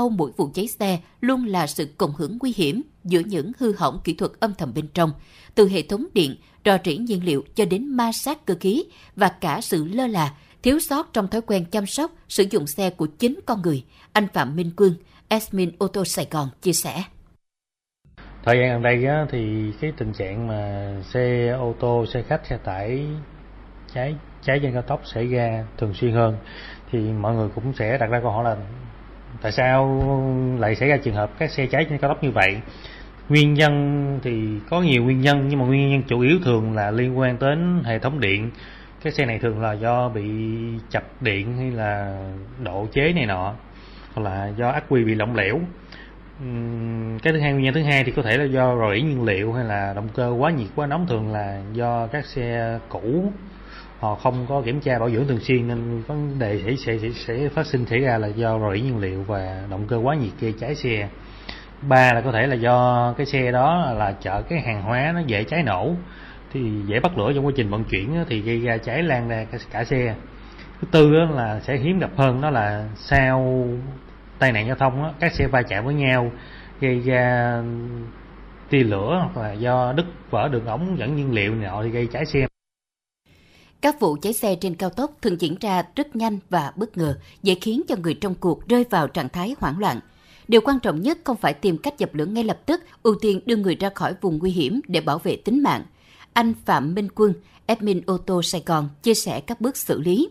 sau mỗi vụ cháy xe luôn là sự cộng hưởng nguy hiểm giữa những hư hỏng kỹ thuật âm thầm bên trong, từ hệ thống điện, rò rỉ nhiên liệu cho đến ma sát cơ khí và cả sự lơ là, thiếu sót trong thói quen chăm sóc, sử dụng xe của chính con người. Anh Phạm Minh Quân, admin ô tô Sài Gòn chia sẻ. Thời gian gần đây thì cái tình trạng mà xe ô tô, xe khách, xe tải cháy trên cao tốc xảy ra thường xuyên hơn, thì mọi người cũng sẽ đặt ra câu hỏi là tại sao lại xảy ra trường hợp các xe cháy trên cao tốc như vậy. Nguyên nhân thì có nhiều nguyên nhân, nhưng mà nguyên nhân chủ yếu thường là liên quan đến hệ thống điện. Cái xe này thường là do bị chập điện hay là độ chế này nọ, hoặc là do ắc quy bị lỏng lẻo. Cái nguyên nhân thứ hai thì có thể là do rò rỉ nhiên liệu hay là động cơ quá nhiệt quá nóng, thường là do các xe cũ họ không có kiểm tra bảo dưỡng thường xuyên nên vấn đề sẽ phát sinh xảy ra là do rò rỉ nhiên liệu và động cơ quá nhiệt gây cháy xe. Ba là có thể là do cái xe đó là chở cái hàng hóa nó dễ cháy nổ, thì dễ bắt lửa trong quá trình vận chuyển thì gây ra cháy lan ra cả xe. Thứ tư là sẽ hiếm gặp hơn, đó là sau tai nạn giao thông các xe va chạm với nhau gây ra tia lửa, hoặc là do đứt vỡ đường ống dẫn nhiên liệu này nọ thì gây cháy xe. Các vụ cháy xe trên cao tốc thường diễn ra rất nhanh và bất ngờ, dễ khiến cho người trong cuộc rơi vào trạng thái hoảng loạn. Điều quan trọng nhất không phải tìm cách dập lửa ngay lập tức, ưu tiên đưa người ra khỏi vùng nguy hiểm để bảo vệ tính mạng. Anh Phạm Minh Quân, admin ô tô Sài Gòn chia sẻ các bước xử lý.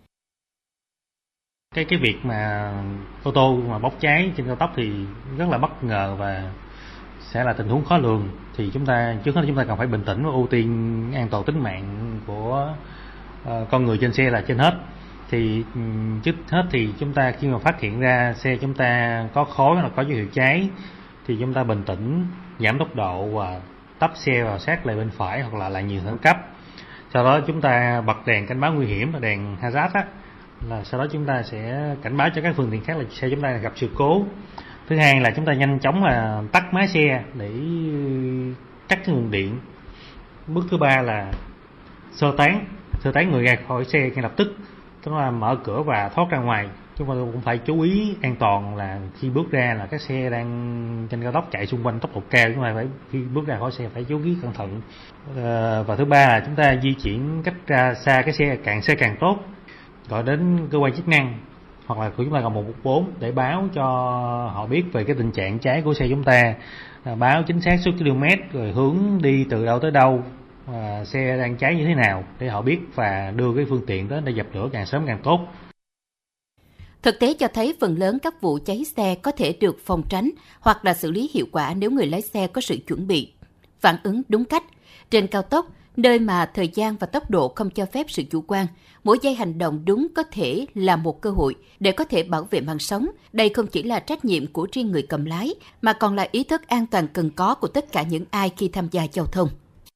Cái việc mà ô tô mà bốc cháy trên cao tốc thì rất là bất ngờ và sẽ là tình huống khó lường. Thì trước hết chúng ta cần phải bình tĩnh và ưu tiên an toàn tính mạng của con người trên xe là trên hết. Thì trước hết thì chúng ta khi mà phát hiện ra xe chúng ta có khói hoặc có dấu hiệu cháy thì chúng ta bình tĩnh, giảm tốc độ và tấp xe vào sát lề bên phải hoặc là lại nhường khẩn cấp. Sau đó chúng ta bật đèn cảnh báo nguy hiểm là đèn hazard là sau đó chúng ta sẽ cảnh báo cho các phương tiện khác là xe chúng ta gặp sự cố. Thứ hai là chúng ta nhanh chóng là tắt máy xe để cắt cái nguồn điện. Bước thứ ba là sơ tán người ra khỏi xe ngay lập tức, tức là mở cửa và thoát ra ngoài. Chúng ta cũng phải chú ý an toàn là khi bước ra là các xe đang trên cao tốc chạy xung quanh tốc độ cao, chúng ta phải khi bước ra khỏi xe phải chú ý cẩn thận. Và thứ ba là chúng ta di chuyển cách ra xa cái xe càng tốt, gọi đến cơ quan chức năng hoặc là của chúng ta gọi 114 để báo cho họ biết về cái tình trạng cháy của xe chúng ta, báo chính xác số km rồi hướng đi từ đâu tới đâu, xe đang cháy như thế nào để họ biết và đưa cái phương tiện đến để dập lửa càng sớm càng tốt. Thực tế cho thấy phần lớn các vụ cháy xe có thể được phòng tránh hoặc là xử lý hiệu quả nếu người lái xe có sự chuẩn bị, phản ứng đúng cách. Trên cao tốc, nơi mà thời gian và tốc độ không cho phép sự chủ quan, mỗi giây hành động đúng có thể là một cơ hội để có thể bảo vệ mạng sống. Đây không chỉ là trách nhiệm của riêng người cầm lái, mà còn là ý thức an toàn cần có của tất cả những ai khi tham gia giao thông.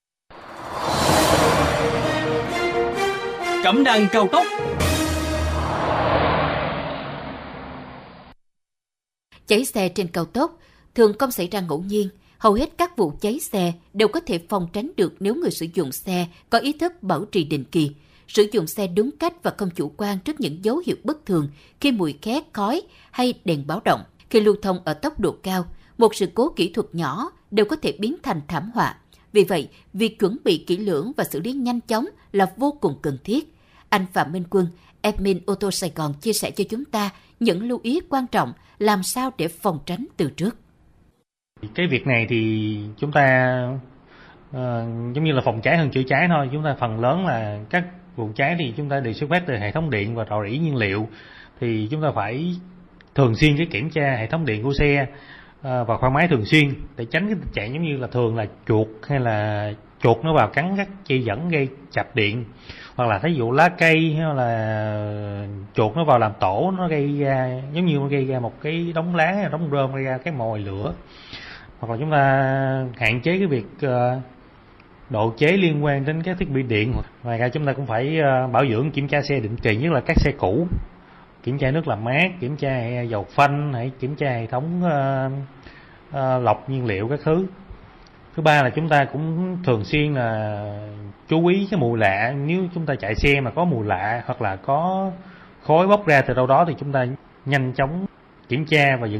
Cẩm nang cao tốc. Cháy xe trên cao tốc thường không xảy ra ngẫu nhiên. Hầu hết các vụ cháy xe đều có thể phòng tránh được nếu người sử dụng xe có ý thức bảo trì định kỳ, sử dụng xe đúng cách và không chủ quan trước những dấu hiệu bất thường khi mùi khét, khói hay đèn báo động. Khi lưu thông ở tốc độ cao, một sự cố kỹ thuật nhỏ đều có thể biến thành thảm họa. Vì vậy, việc chuẩn bị kỹ lưỡng và xử lý nhanh chóng là vô cùng cần thiết. Anh Phạm Minh Quân, admin ô tô Sài Gòn chia sẻ cho chúng ta những lưu ý quan trọng làm sao để phòng tránh từ trước. Cái việc này thì chúng ta giống như là phòng cháy hơn chữa cháy thôi. Chúng ta phần lớn là các vụ cháy thì chúng ta đều xuất phát từ hệ thống điện và rò rỉ nhiên liệu. Thì chúng ta phải thường xuyên kiểm tra hệ thống điện của xe và khoang máy thường xuyên để tránh cái tình trạng giống như là thường là chuột hay là chuột nó vào cắn các dây dẫn gây chập điện, hoặc là ví dụ lá cây hay là chuột nó vào làm tổ, nó gây ra giống như nó gây ra một cái đống lá, đống rơm gây ra cái mồi lửa. Hoặc là chúng ta hạn chế cái việc độ chế liên quan đến các thiết bị điện. Ngoài ra chúng ta cũng phải bảo dưỡng, kiểm tra xe định kỳ, nhất là các xe cũ, kiểm tra nước làm mát, kiểm tra dầu phanh, hãy kiểm tra hệ thống lọc nhiên liệu các thứ. Thứ ba là chúng ta cũng thường xuyên là chú ý cái mùi lạ. Nếu chúng ta chạy xe mà có mùi lạ hoặc là có khói bốc ra từ đâu đó thì chúng ta nhanh chóng kiểm tra và dừng